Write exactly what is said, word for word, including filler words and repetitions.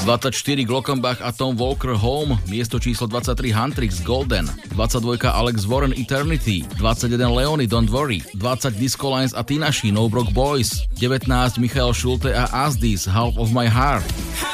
dvadsaťštyri Glockenbach a Tom Walker Home, miesto číslo dvadsaťtri Huntrix Golden, dvadsaťdva Alex Warren Eternity, dvadsaťjeden Leony Don't Worry, dvadsať Disco Lines a Tinashi No Broke Boys, devätnásť Michael Schulte a Asdis Half of My Heart.